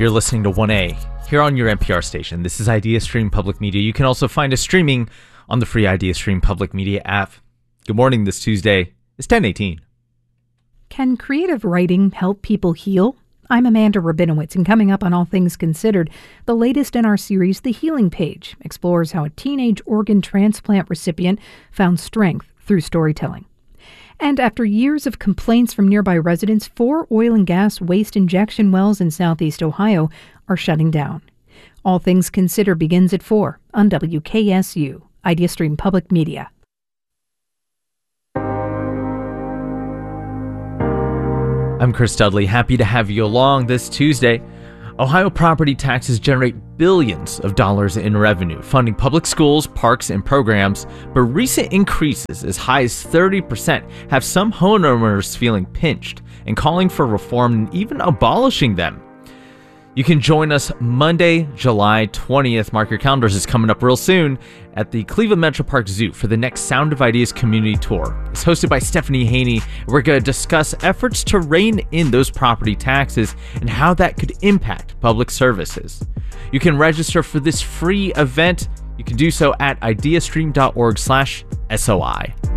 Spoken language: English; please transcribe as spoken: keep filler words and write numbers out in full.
You're listening to one A here on your N P R station. This is IdeaStream Public Media. You can also find us streaming on the free IdeaStream Public Media app. Good morning this Tuesday. It's ten eighteen. Can creative writing help people heal? I'm Amanda Rabinowitz, and coming up on All Things Considered, the latest in our series, The Healing Page, explores how a teenage organ transplant recipient found strength through storytelling. And after years of complaints from nearby residents, four oil and gas waste injection wells in southeast Ohio are shutting down. All Things Considered begins at four on W K S U, IdeaStream Public Media. I'm Chris Dudley, happy to have you along this Tuesday. Ohio property taxes generate billions of dollars in revenue, funding public schools, parks, and programs, but recent increases as high as thirty percent have some homeowners feeling pinched and calling for reform and even abolishing them. You can join us Monday, July twentieth. Mark your calendars, it's coming up real soon at the Cleveland Metro Park Zoo for the next Sound of Ideas community tour. It's hosted by Stephanie Haney. We're going to discuss efforts to rein in those property taxes and how that could impact public services. You can register for this free event. You can do so at ideastream dot org slash S O I.